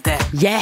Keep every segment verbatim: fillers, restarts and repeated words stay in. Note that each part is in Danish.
da. Ja.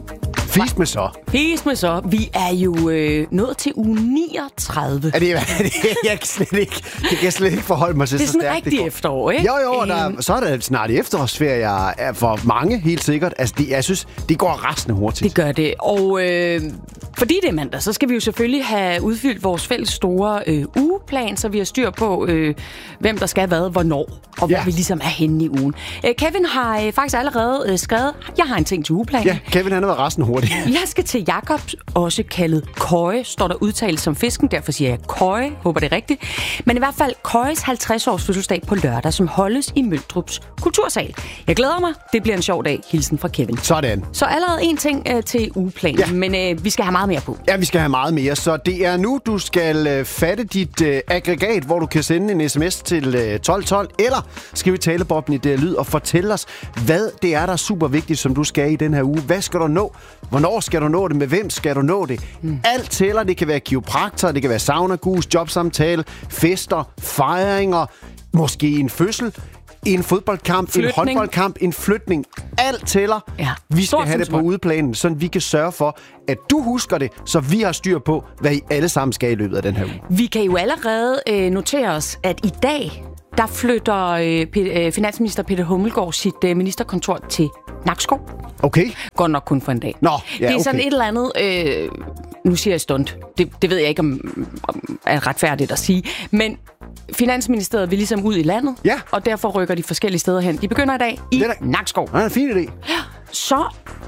Fis med så. Fis med så. Vi er jo øh, nået til uge niogtredive. Er det, er det, jeg, kan slet ikke, jeg kan slet ikke forholde mig til det så stærkt. Det er sådan rigtig efterår, ikke? Jo, jo, der, så er der snart efterårsferie for mange, helt sikkert. Altså, det, jeg synes, det går rasende hurtigt. Det gør det. Og øh, fordi det er mandag, så skal vi jo selvfølgelig have udfyldt vores fælles store øh, ugeplan, så vi har styr på, øh, hvem der skal hvad, hvornår, og hvor ja. vi ligesom er henne i ugen. Øh, Kevin har øh, faktisk allerede øh, skrevet, jeg har en ting til ugeplanen. Ja, Kevin han har været rasende hurtigt. Jeg skal til Jakob, også kaldet Køje, står der udtalt som fisken, derfor siger jeg Køje, håber det er rigtigt. Men i hvert fald Køjes halvtreds års fødselsdag på lørdag, som holdes i Møldrups Kultursal. Jeg glæder mig, det bliver en sjov dag. Hilsen fra Kevin. Sådan. Så allerede en ting øh, til ugeplanen, ja. men øh, vi skal have meget mere på. Ja, vi skal have meget mere, så det er nu, du skal øh, fatte dit øh, aggregat, hvor du kan sende en sms til øh, tolv tolv, eller skrive i taleboblen i det lyd og fortælle os, hvad det er, der er super vigtigt, som du skal i den her uge. Hvad skal du nå? Hvornår skal du nå det? Med hvem skal du nå det? Mm. Alt tæller. Det kan være kiropraktor, det kan være saunagus, jobsamtale, fester, fejringer, måske en fødsel, en fodboldkamp, flytning. En håndboldkamp, en flytning. Alt tæller. Ja. Vi skal have det på udeplanen, så vi kan sørge for, at du husker det, så vi har styr på, hvad I alle sammen skal i løbet af den her uge. Vi kan jo allerede øh, notere os, at i dag, der flytter øh, øh, finansminister Peter Hummelgaard sit øh, ministerkontor til Nakskov. Okay. Går nok kun for en dag. Nå, ja, det er okay. sådan et eller andet, øh, nu siger jeg stunt, det, det ved jeg ikke, om, om er retfærdigt at sige, men Finansministeriet vil ligesom ud i landet, ja. og derfor rykker de forskellige steder hen. De begynder i dag i da... Nakskov. Det er en fin idé. Så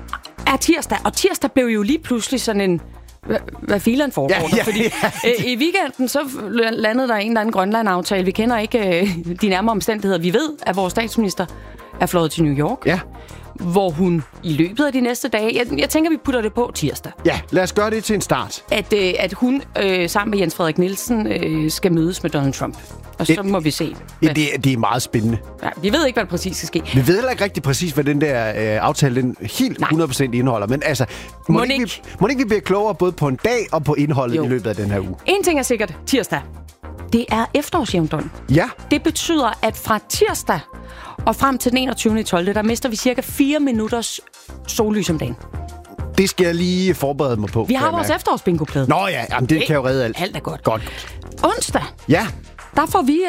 er tirsdag, og tirsdag blev jo lige pludselig sådan en... Hvad, hvad fileren foregår ja, der? ja, Fordi ja. øh, i weekenden så landede der en eller anden Grønland-aftale. Vi kender ikke øh, de nærmere omstændigheder. Vi ved, at vores statsminister er fløjet til New York. Ja. Hvor hun i løbet af de næste dage... Jeg, jeg tænker, vi putter det på tirsdag. Ja, lad os gøre det til en start. At, øh, at hun øh, sammen med Jens Frederik Nielsen øh, skal mødes med Donald Trump. Og så det, må vi se. Ja, det, det er meget spændende. Ja, vi ved ikke, hvad der præcis skal ske. Vi ved heller ikke rigtig præcis, hvad den der øh, aftale den helt Nej. hundrede procent indeholder. Men altså, må, må, ikke, vi, må ikke vi blive klogere både på en dag og på indholdet jo. I løbet af den her uge? En ting er sikkert, tirsdag. Det er efterårsjævndøgn. Ja. Det betyder, at fra tirsdag og frem til den enogtyvende tolvte der mister vi cirka fire minutters sollys om dagen. Det skal jeg lige forberede mig på. Vi har vores efterårsbingoplade. Nå ja, jamen, det kan jo redde alt. Alt er godt. Godt. Onsdag. Ja. Der får vi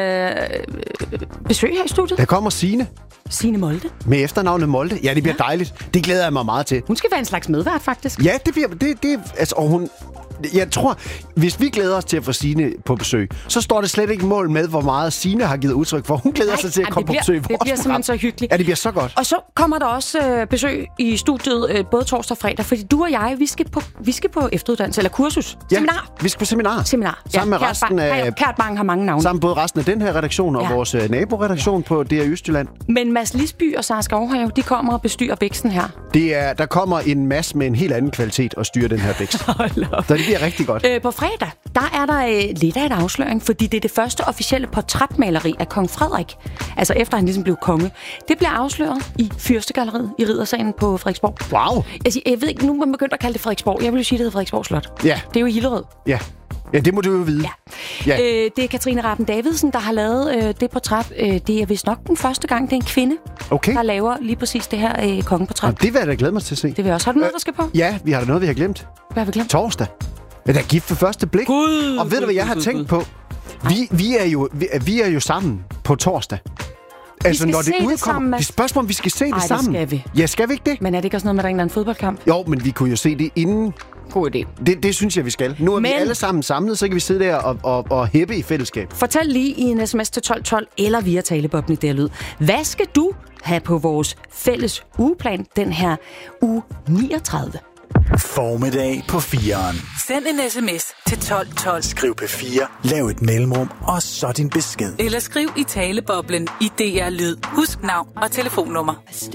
øh, besøg her i studiet. Der kommer Signe. Signe Molde. Med efternavnet Molde. Ja, det bliver ja. dejligt. Det glæder jeg mig meget til. Hun skal være en slags medvært, faktisk. Ja, det bliver... Det, det, altså, og hun... Jeg tror, hvis vi glæder os til at få Signe på besøg, så står det slet ikke mål med, hvor meget Signe har givet udtryk for. Hun glæder Nej, sig til at komme bliver, på besøg. Det bliver simpelthen så hyggeligt. Ja, det bliver så godt. Og så kommer der også øh, besøg i studiet øh, både torsdag og fredag, fordi du og jeg, vi skal på, vi skal på efteruddannelse, eller kursus. Ja, seminar. vi skal på seminar. Seminar. Sammen ja, med resten af... Kært Bang har mange navne. Sammen både resten af den her redaktion og ja. vores øh, naboredaktion på D R Østjylland. Men Mads Lisby og Sara Skovhave, de kommer og bestyrer væksten her. Det er, der kommer en masse med en helt anden kvalitet og styre den her vækst. Så det bliver rigtig godt. Øh, på fredag, der er der øh, lidt af et afsløring, fordi det er det første officielle portrætmaleri af kong Frederik. Altså efter han ligesom blev konge. Det bliver afsløret i Fyrstegalleriet i Riddersalen på Frederiksborg. Wow. Altså, jeg ved ikke, nu er man begyndt at kalde det Frederiksborg. Jeg vil jo sige, det hedder Frederiksborg Slot. Ja. Det er jo i Hillerød. Ja. Ja, det må du jo vide. Ja. Ja. Øh, det er Katrine Rappen Davidsen, der har lavet øh, det portræt. Øh, det er vist nok den første gang, det er en kvinde, okay. der laver lige præcis det her øh, kongeportræt. Og det vil jeg da glæde mig til at se. Det vil jeg også. Har du noget, der skal på? Ja, vi har da noget, vi har glemt. Hvad har vi glemt? Torsdag. Ja, der er gift for første blik. God, og ved du, hvad jeg har tænkt på? Vi, vi, er jo, vi, vi er jo sammen på torsdag. Altså, når det udkommer... Det er spørgsmål, om vi skal se det Ej, sammen. det skal vi. Ja, skal vi ikke det? Men er det ikke også noget med, at der er en eller anden fodboldkamp? Jo, men vi kunne jo se det inden. God idé. Det, det synes jeg, vi skal. Nu er men... vi alle sammen samlet, så kan vi sidde der og, og, og hæppe i fællesskab. Fortæl lige i en sms til tolv tolv eller via talebobben i D R Lyd. Hvad skal du have på vores fælles ugeplan den her uge niogtredive? Formiddag på fireren. Send en sms til tolv tolv. Skriv P fire, lav et mellemrum, og så din besked. Eller skriv i taleboblen i D R Lyd. Husk navn og telefonnummer.